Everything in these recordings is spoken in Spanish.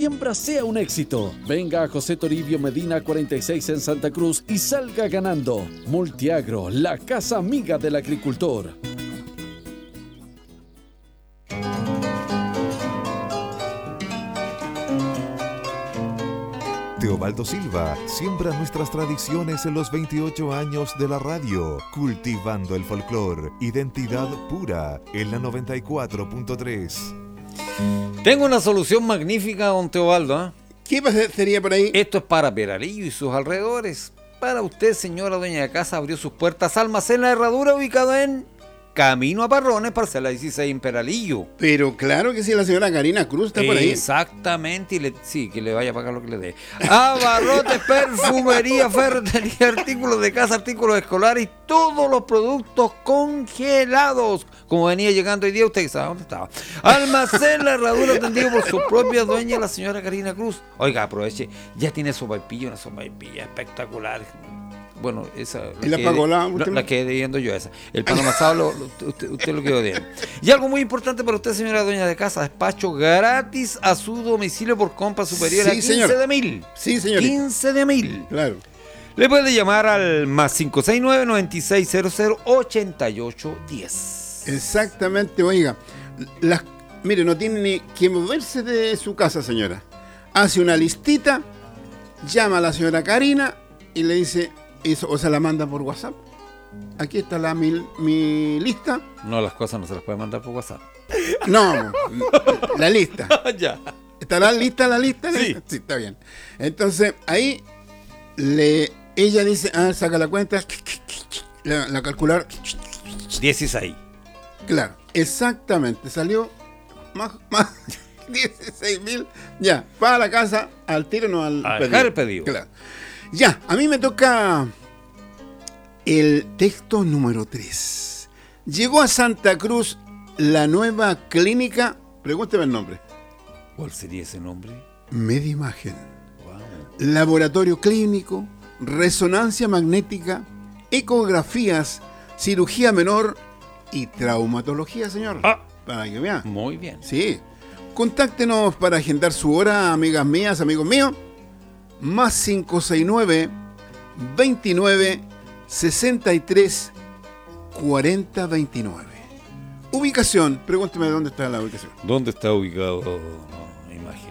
siembra sea un éxito. Venga a José Toribio Medina 46 en Santa Cruz y salga ganando. Multiagro, la casa amiga del agricultor. Teobaldo Silva siembra nuestras tradiciones en los 28 años de la radio, cultivando el folclor, identidad pura en la 94.3. Tengo una solución magnífica, don Teobaldo, ¿eh? ¿Qué sería por ahí? Esto es para Peralillo y sus alrededores. Para usted, señora dueña de casa, abrió sus puertas Almacén La Herradura, ubicado en Camino a Parrones, parcela 16 en Peralillo. Pero claro que sí, la señora Karina Cruz está por ahí. Exactamente, y sí, que le vaya a pagar lo que le dé. Abarrotes, perfumería, ferretería, artículos de casa, artículos escolares y todos los productos congelados. Como venía llegando hoy día, usted sabe dónde estaba. Almacén La Herradura, atendido por su propia dueña, la señora Karina Cruz. Oiga, aproveche, ya tiene sopaipilla, una sopaipilla espectacular. Bueno, esa la quedé viendo yo esa. El pan amasado usted lo quedó bien. Y algo muy importante para usted, señora dueña de casa, despacho gratis a su domicilio por compra superior a 15.000. Sí, señor. 15.000. Claro. Le puede llamar al más 569-9600-8810. Exactamente, oiga. Mire, no tiene ni que moverse de su casa, señora. Hace una listita, llama a la señora Karina y le dice... o se la manda por WhatsApp. Aquí está mi lista. No, las cosas no se las puede mandar por WhatsApp. No, la lista. Ya. ¿Estará lista la lista? Sí. Sí, está bien. Entonces, ahí ella dice, saca la cuenta, la calcular. 16. Claro, exactamente. Salió más 16.000. Ya, para la casa, al tiro, no al a pedido. dejar el pedido. Claro. Ya, a mí me toca el texto número 3. Llegó a Santa Cruz la nueva clínica, pregúnteme el nombre. ¿Cuál sería ese nombre? Medimagen. Wow. Laboratorio clínico, resonancia magnética, ecografías, cirugía menor y traumatología, señor. Para que vean. Muy bien. Sí. Contáctenos para agendar su hora, amigas mías, amigos míos. Más 569 29 63 40 29. Ubicación, pregúnteme dónde está la ubicación. ¿Dónde está ubicado? Imagen.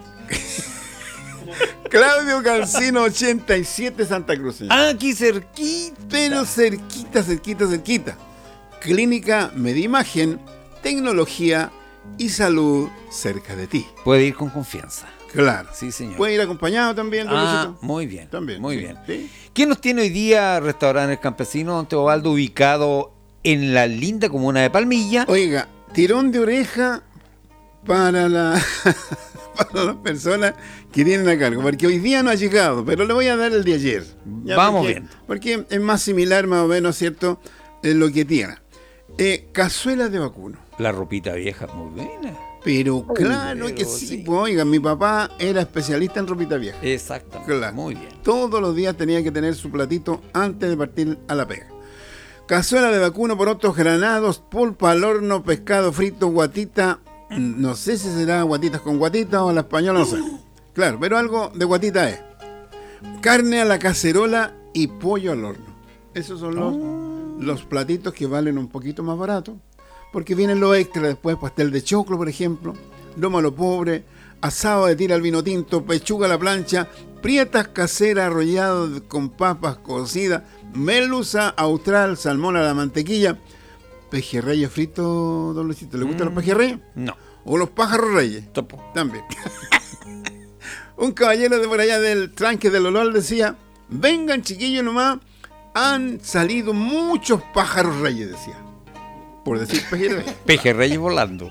Claudio Cancino 87, Santa Cruz, señor. Aquí cerquita. Pero cerquita. Clínica Medimagen, tecnología y salud cerca de ti. Puede ir con confianza. Claro. Sí, señor. Puede ir acompañado también, don Luisito. Muy bien. También. Muy sí, bien. ¿sí? ¿Quién nos tiene hoy día restaurante El Campesino, don Teobaldo, ubicado en la linda comuna de Palmilla? Oiga, tirón de oreja para las personas que tienen a cargo, porque hoy día no ha llegado, pero le voy a dar el de ayer. Vamos viendo. Porque es más similar, más o menos, ¿cierto? Lo que tiene. Cazuela de vacuno. La ropita vieja, muy buena. Pero claro que sí. Pues, oiga, mi papá era especialista en ropita vieja. Exactamente. Claro. Muy bien. Todos los días tenía que tener su platito antes de partir a la pega. Cazuela de vacuno, porotos granados, pulpa al horno, pescado frito, guatita. No sé si será guatitas con guatita o a la española, no sé. Claro, pero algo de guatita es. Carne a la cacerola y pollo al horno. Esos son los platitos que valen un poquito más barato. Porque vienen los extras después, pastel de choclo, por ejemplo, lomo a lo pobre, asado de tira al vino tinto, pechuga a la plancha, prietas caseras arrolladas con papas cocidas, merluza austral, salmón a la mantequilla, pejerreyes fritos, don Luisito. ¿Le gustan los pejerreyes? No. ¿O los pájaros reyes? Topo. También. Un caballero de por allá del tranque del olor decía, vengan chiquillos nomás, han salido muchos pájaros reyes, decía. Por decir pejerreyes. Pejerreyes volando.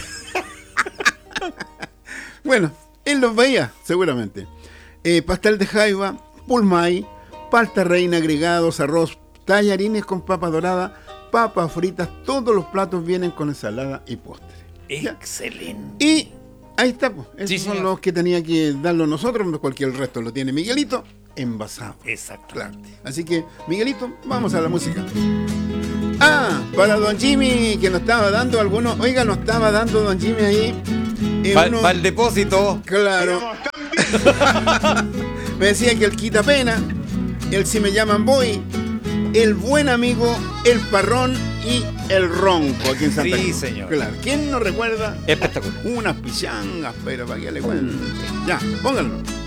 Bueno, él los veía, seguramente. Pastel de jaiba, pulmay, palta reina, agregados, arroz, tallarines con papa dorada, papas fritas, todos los platos vienen con ensalada y postre. Excelente. Y ahí está, pues. Esos Sí, son señor. los que tenía que darlo nosotros, cualquier resto lo tiene Miguelito, envasado. Exacto. Claro. Así que, Miguelito, vamos a la música. Para don Jimmy, que nos estaba dando algunos. Oiga, nos estaba dando don Jimmy ahí Para el depósito. Claro. Me decían que el quita pena, el si me llaman voy, el buen amigo, el parrón y el ronco aquí en Santa Cruz. Sí, señor. Claro. ¿Quién no recuerda? Espectacular. Unas pichangas, pero para que le cuente. Ya, pónganlo.